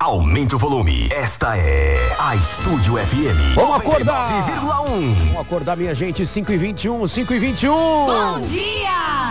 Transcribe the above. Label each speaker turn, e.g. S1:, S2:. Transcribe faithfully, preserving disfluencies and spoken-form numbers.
S1: aumente o volume. Esta é a Estúdio F M.
S2: Vamos acordar!
S1: noventa e nove vírgula um.
S2: Vamos acordar, minha gente. cinco e vinte e um, cinco e vinte e um.
S3: Bom dia!